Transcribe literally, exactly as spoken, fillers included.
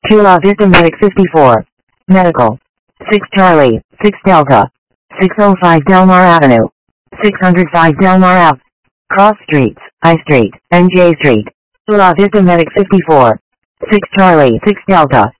two La Vista Medic fifty-four. Medical. six Charlie, six Delta. six oh five Delmar Avenue. six oh five Delmar Ave. Cross Streets, I Street, and J Street. La Vista Medic fifty-four. six Charlie, six Delta.